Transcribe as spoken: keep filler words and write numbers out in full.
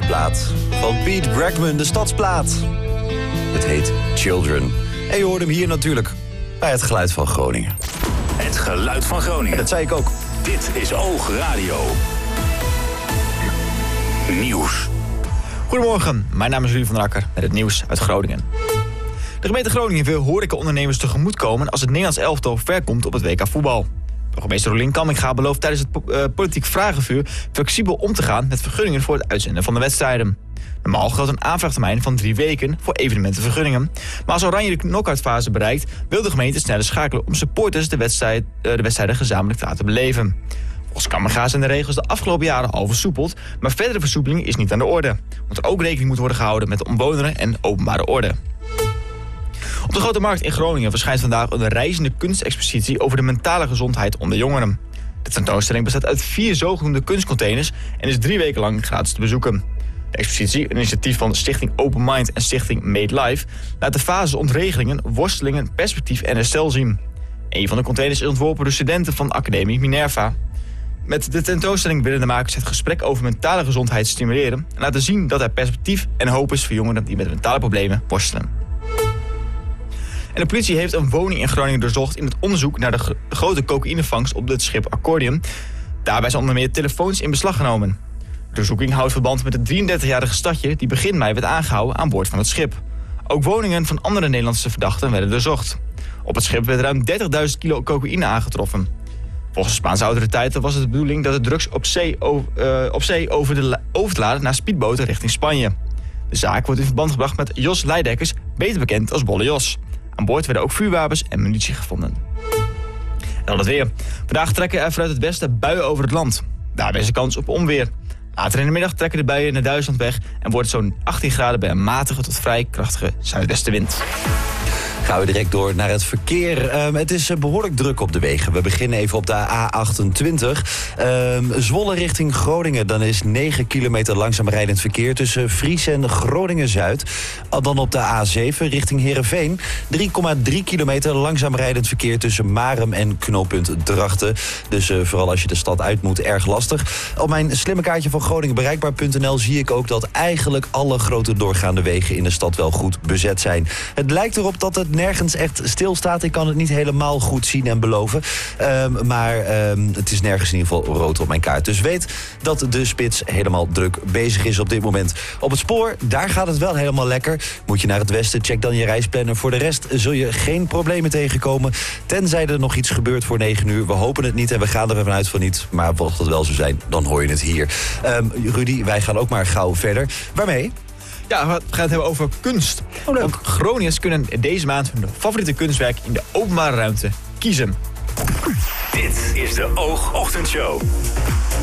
plaat. Van Pete Bregman, de stadsplaat. Het heet Children. En je hoort hem hier natuurlijk bij het geluid van Groningen. Het geluid van Groningen. Dat zei ik ook. Dit is Oog Radio. Nieuws. Goedemorgen, mijn naam is Rudy van der Akker met het nieuws uit Groningen. De gemeente Groningen wil horecaondernemers tegemoetkomen als het Nederlands elftal ver komt op het W K voetbal. Burgemeester Rolien Kamminga belooft tijdens het uh, politiek vragenvuur flexibel om te gaan met vergunningen voor het uitzenden van de wedstrijden. Normaal geldt een aanvraagtermijn van drie weken voor evenementenvergunningen. Maar als Oranje de knock-outfase bereikt, wil de gemeente sneller schakelen om supporters de, wedstrijd, uh, de wedstrijden gezamenlijk te laten beleven. Volgens Kamminga zijn de regels de afgelopen jaren al versoepeld, maar verdere versoepeling is niet aan de orde. Omdat er ook rekening moet worden gehouden met de omwonenden en openbare orde. Op de Grote Markt in Groningen verschijnt vandaag een reizende kunstexpositie over de mentale gezondheid onder jongeren. De tentoonstelling bestaat uit vier zogenoemde kunstcontainers en is drie weken lang gratis te bezoeken. De expositie, een initiatief van Stichting Open Mind en Stichting Made Life, laat de fases ontregelingen, worstelingen, perspectief en herstel zien. Een van de containers is ontworpen door studenten van de Academie Minerva. Met de tentoonstelling willen de makers het gesprek over mentale gezondheid stimuleren en laten zien dat er perspectief en hoop is voor jongeren die met mentale problemen worstelen. En de politie heeft een woning in Groningen doorzocht in het onderzoek naar de gro- grote cocaïnevangst op het schip Accordion. Daarbij zijn onder meer telefoons in beslag genomen. De doorzoeking houdt verband met het drieëndertigjarige stadje die begin mei werd aangehouden aan boord van het schip. Ook woningen van andere Nederlandse verdachten werden doorzocht. Op het schip werd ruim dertigduizend kilo cocaïne aangetroffen. Volgens de Spaanse autoriteiten was het de bedoeling dat de drugs op zee, over, uh, op zee over, de la- over te laden naar speedboten richting Spanje. De zaak wordt in verband gebracht met Jos Leidekkers, beter bekend als Bolle Jos. Aan boord werden ook vuurwapens en munitie gevonden. En dan het weer. Vandaag trekken er vanuit het westen buien over het land. Daarbij is de kans op onweer. Later in de middag trekken de buien naar Duitsland weg en wordt het zo'n achttien graden bij een matige tot vrij krachtige zuidwestenwind. Gaan we direct door naar het verkeer. Um, het is behoorlijk druk op de wegen. We beginnen even op de A achtentwintig. Um, Zwolle richting Groningen. Dan is negen kilometer langzaam rijdend verkeer tussen Fries en Groningen-Zuid. Dan op de A zeven richting Heerenveen. drie komma drie kilometer langzaam rijdend verkeer tussen Marum en knooppunt Drachten. Dus uh, vooral als je de stad uit moet, erg lastig. Op mijn slimme kaartje van Groningen bereikbaar punt n l zie ik ook dat eigenlijk alle grote doorgaande wegen in de stad wel goed bezet zijn. Het lijkt erop dat het nergens echt stilstaat. Ik kan het niet helemaal goed zien en beloven. Um, maar um, het is nergens in ieder geval rood op mijn kaart. Dus weet dat de spits helemaal druk bezig is op dit moment. Op het spoor, daar gaat het wel helemaal lekker. Moet je naar het westen, check dan je reisplanner. Voor de rest zul je geen problemen tegenkomen. Tenzij er nog iets gebeurt voor negen uur. We hopen het niet en we gaan er even uit van niet. Maar mocht het wel zo zijn, dan hoor je het hier. Um, Rudy, wij gaan ook maar gauw verder. Waarmee? Ja, we gaan het hebben over kunst. Oh, leuk. Want Groningers kunnen deze maand hun favoriete kunstwerk in de openbare ruimte kiezen. Dit is de Oog Ochtendshow.